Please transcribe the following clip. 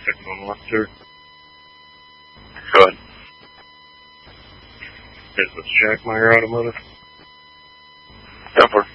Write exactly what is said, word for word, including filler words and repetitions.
six one one, sir. Go ahead. Is this Jack Meyer Automotive? Go for it.